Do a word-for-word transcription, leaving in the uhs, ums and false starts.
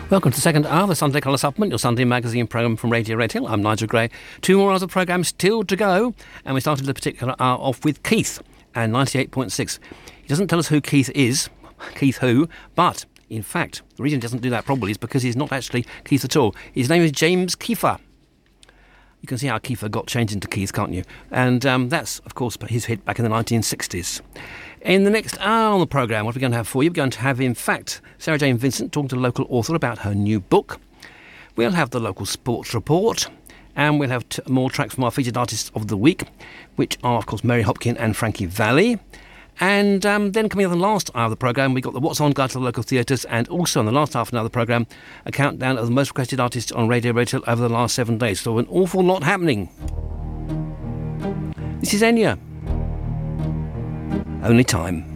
Welcome to the second hour of the Sunday Colour Supplement, your Sunday magazine programme from Radio Red Hill. I'm Nigel Gray. Two more hours of programme still to go, and we started the particular hour off with Keith and ninety-eight point six. He doesn't tell us who Keith is, Keith who, but in fact, the reason he doesn't do that probably is because he's not actually Keith at all. His name is James Kiefer. You can see how Kiefer got changed into Keith, can't you? And um, that's, of course, his hit back in the nineteen sixties. In the next hour on the programme, what are we going to have for you? We're going to have, in fact, Sarah Jane Vincent talking to a local author about her new book. We'll have the local sports report, and we'll have t- more tracks from our featured artists of the week, which are, of course, Mary Hopkin and Frankie Valli. And um, then coming up in the last hour of the programme, we've got the What's On guide to the local theatres, and also in the last half an hour of the programme, a countdown of the most requested artists on Radio Red Hill over the last seven days. So an awful lot happening. This is Enya. Only Time.